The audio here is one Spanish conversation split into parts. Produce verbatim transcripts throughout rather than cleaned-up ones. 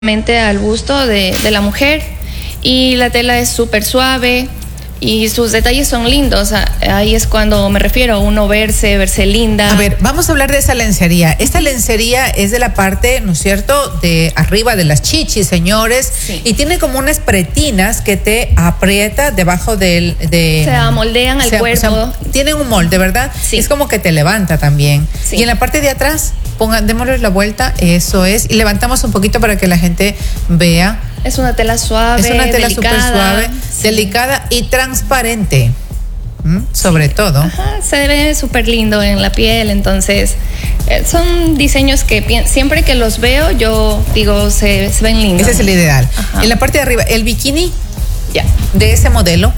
al busto de, de la mujer, y la tela es súper suave y sus detalles son lindos. Ahí es cuando me refiero a uno verse, verse linda. A ver, vamos a hablar de esa lencería. Esta lencería es de la parte, ¿no es cierto?, de arriba de las chichis, señores, sí. Y tiene como unas pretinas que te aprieta debajo del... De, se amoldean al se, cuerpo. O sea, tienen un molde, ¿verdad? Sí. Es como que te levanta también. Sí. Y en la parte de atrás, pongan, démosle la vuelta, eso es, y levantamos un poquito para que la gente vea. Es una tela suave, es una tela súper suave, sí. delicada y transparente, ¿Mm? sobre sí. todo. Ajá, se ve súper lindo en la piel, entonces eh, son diseños que siempre que los veo yo digo se, se ven lindos. Ese es el ideal. Ajá. En la parte de arriba, el bikini ya. de ese modelo.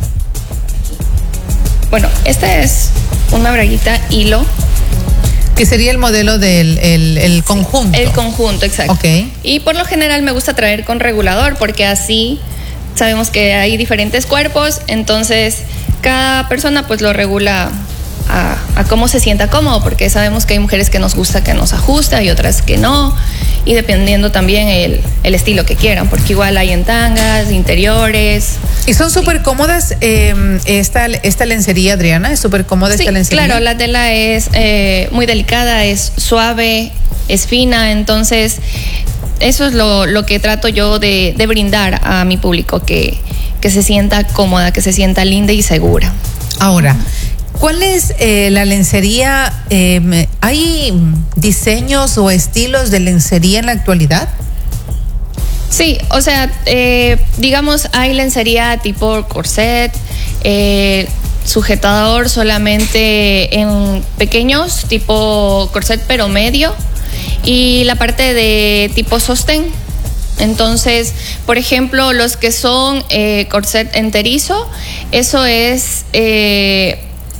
Bueno, esta es una braguita hilo. Que sería el modelo del el, el conjunto. Sí, el conjunto, exacto. Okay. Y por lo general me gusta traer con regulador, porque así sabemos que hay diferentes cuerpos, entonces cada persona pues lo regula a, a cómo se sienta cómodo, porque sabemos que hay mujeres que nos gusta que nos ajusta y otras que no, y dependiendo también el, el estilo que quieran, porque igual hay en tangas, interiores. Y son súper sí. cómodas eh, esta, esta lencería, Adriana, es súper cómoda sí, esta lencería. Claro, la tela es eh, muy delicada, es suave, es fina, entonces eso es lo, lo que trato yo de, de brindar a mi público, que, que se sienta cómoda, que se sienta linda y segura. Ahora, ¿cuál es eh, la lencería? Eh, ¿Hay diseños o estilos de lencería en la actualidad? Sí, o sea, eh, digamos, hay lencería tipo corset, eh, sujetador solamente en pequeños, tipo corset pero medio, y la parte de tipo sostén. Entonces, por ejemplo, los que son eh, corset enterizo, eso es... Eh,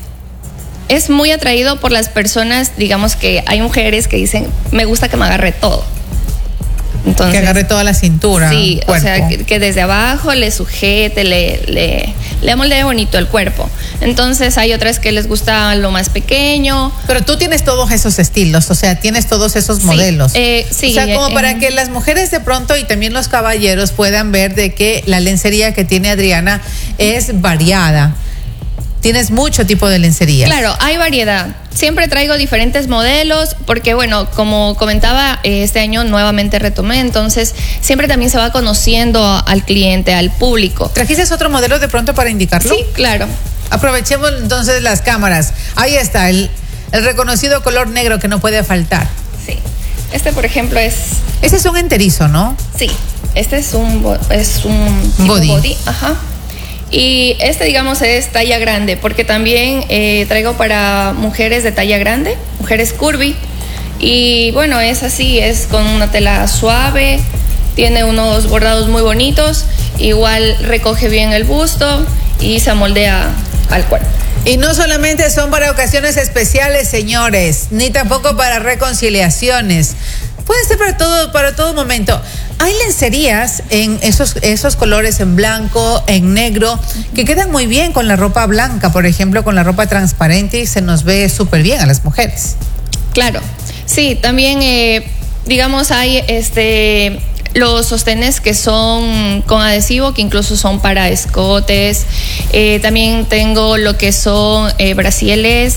es muy atraído por las personas, digamos que hay mujeres que dicen, me gusta que me agarre todo. Entonces, que agarre toda la cintura. Sí, cuerpo. O sea, que, que desde abajo le sujete, le, le, le amoldee bonito el cuerpo. Entonces hay otras que les gusta lo más pequeño. Pero tú tienes todos esos estilos, o sea, tienes todos esos sí, modelos. Eh, sí. O sea, como eh, para eh, que las mujeres de pronto y también los caballeros puedan ver de que la lencería que tiene Adriana es variada. Tienes mucho tipo de lencería. Claro, hay variedad. Siempre traigo diferentes modelos porque, bueno, como comentaba, este año nuevamente retomé, entonces siempre también se va conociendo al cliente, al público. ¿Trajiste otro modelo de pronto para indicarlo? Sí, claro. Aprovechemos entonces las cámaras. Ahí está, el, el reconocido color negro que no puede faltar. Sí. Este, por ejemplo, es... Ese es un enterizo, ¿no? Sí. Este es un, es un tipo body. body. Ajá. Y este, digamos, es talla grande, porque también eh, traigo para mujeres de talla grande, mujeres curvy. Y bueno, es así, es con una tela suave, tiene unos bordados muy bonitos, igual recoge bien el busto y se amoldea al cuerpo. Y no solamente son para ocasiones especiales, señores, ni tampoco para reconciliaciones. Puede ser para todo, para todo momento. Hay lencerías en esos, esos colores, en blanco, en negro, que quedan muy bien con la ropa blanca, por ejemplo, con la ropa transparente, y se nos ve súper bien a las mujeres. Claro, sí, también, eh, digamos, hay este... los sostenes que son con adhesivo, que incluso son para escotes. Eh, también tengo lo que son eh, brasieles,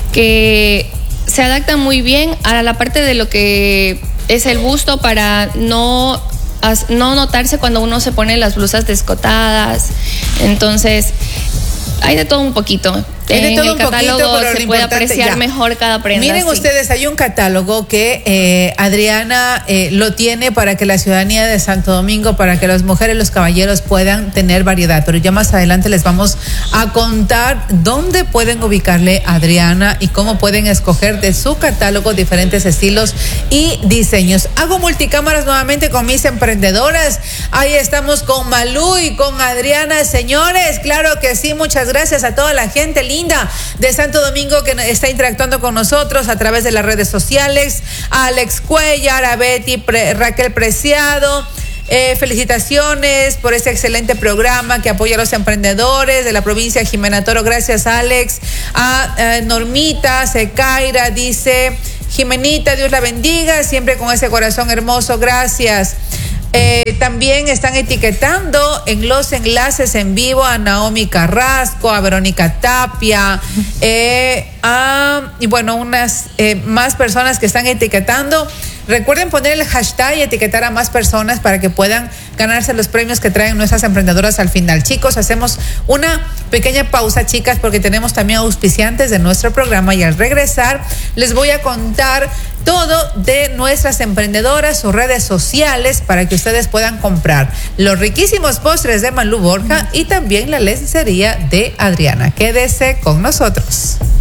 que se adaptan muy bien a la parte de lo que es el busto, para no, no notarse cuando uno se pone las blusas descotadas. Entonces, hay de todo un poquito. Hay de en todo el un catálogo poquito, pero se puede apreciar ya. mejor cada prenda. Miren sí. ustedes, hay un catálogo que eh, Adriana eh, lo tiene para que la ciudadanía de Santo Domingo, para que las mujeres y los caballeros puedan tener variedad. Pero ya más adelante les vamos a contar dónde pueden ubicarle a Adriana y cómo pueden escoger de su catálogo diferentes estilos y diseños. Hago multicámaras nuevamente con mis emprendedoras. Ahí estamos con Malú y con Adriana, señores. Claro que sí, muchas gracias a toda la gente linda de Santo Domingo que está interactuando con nosotros a través de las redes sociales. A Alex Cuellar, a Betty, Pre, Raquel Preciado. Eh, felicitaciones por este excelente programa que apoya a los emprendedores de la provincia de Jimena Toro. Gracias, Alex. A eh, Normita Secaira dice: Jimenita, Dios la bendiga, siempre con ese corazón hermoso. Gracias. Eh, también están etiquetando en los enlaces en vivo a Naomi Carrasco, a Verónica Tapia, eh, a, y bueno, unas eh, más personas que están etiquetando. Recuerden poner el hashtag y etiquetar a más personas para que puedan ganarse los premios que traen nuestras emprendedoras al final. Chicos, hacemos una pequeña pausa, chicas, porque tenemos también auspiciantes de nuestro programa y al regresar les voy a contar todo de nuestras emprendedoras, sus redes sociales, para que ustedes puedan comprar los riquísimos postres de Malú Borja y también la lencería de Adriana. Quédese con nosotros.